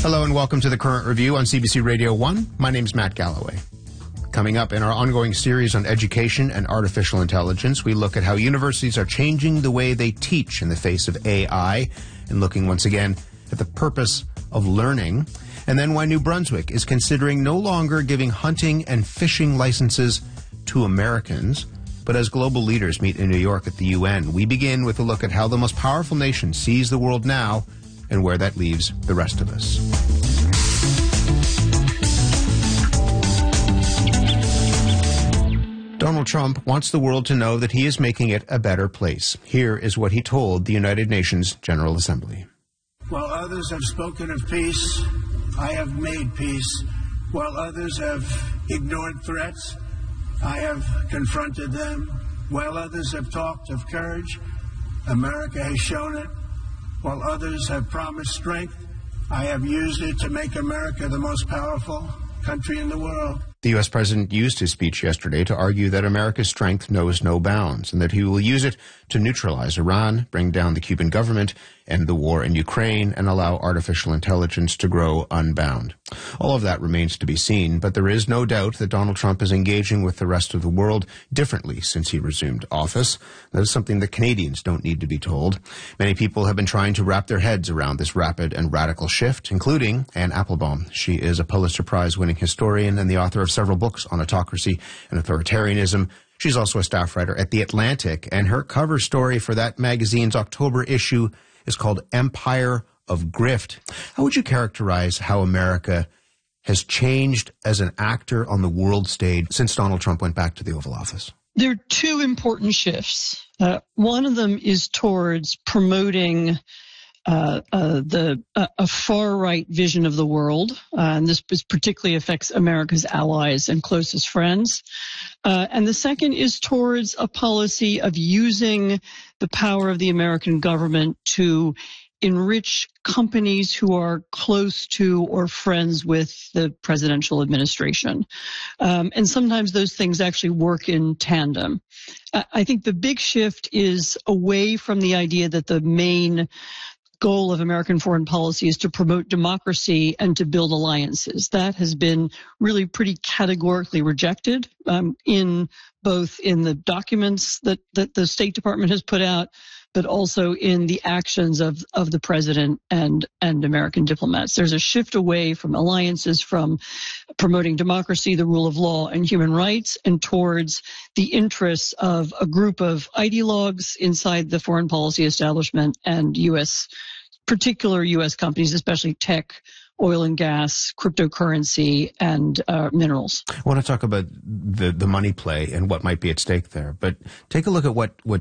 Hello and welcome to The Current Review on CBC Radio 1. My name's Matt Galloway. Coming up in our ongoing series on education and artificial intelligence, we look at how universities are changing the way they teach in the face of AI and looking once again at the purpose of learning. And then why New Brunswick is considering no longer giving hunting and fishing licenses to Americans. But as global leaders meet in New York at the UN, we begin with a look at how the most powerful nation sees the world now and where that leaves the rest of us. Donald Trump wants the world to know that he is making it a better place. Here is what he told the United Nations General Assembly. While others have spoken of peace, I have made peace. While others have ignored threats, I have confronted them. While others have talked of courage, America has shown it. While others have promised strength, I have used it to make America the most powerful country in the world. The U.S. president used his speech yesterday to argue that America's strength knows no bounds and that he will use it to neutralize Iran, bring down the Cuban government, end the war in Ukraine, and allow artificial intelligence to grow unbound. All of that remains to be seen, but there is no doubt that Donald Trump is engaging with the rest of the world differently since he resumed office. That is something that Canadians don't need to be told. Many people have been trying to wrap their heads around this rapid and radical shift, including Anne Applebaum. She is a Pulitzer Prize-winning historian and the author of several books on autocracy and authoritarianism. She's also a staff writer at The Atlantic, and her cover story for that magazine's October issue is called Empire of Grift. How would you characterize how America has changed as an actor on the world stage since Donald Trump went back to the Oval Office? There are two important shifts. One of them is towards promoting a far-right vision of the world, and this particularly affects America's allies and closest friends. And the second is towards a policy of using the power of the American government to enrich companies who are close to or friends with the presidential administration. And sometimes those things actually work in tandem. I think the big shift is away from the idea that the main goal of American foreign policy is to promote democracy and to build alliances. That has been really pretty categorically rejected in both in the documents that the State Department has put out, but also in the actions of the president and American diplomats. There's a shift away from alliances, from promoting democracy, the rule of law, and human rights, and towards the interests of a group of ideologues inside the foreign policy establishment and particular U.S. companies, especially tech, oil and gas, cryptocurrency, and minerals. I want to talk about the money play and what might be at stake there. But take a look at what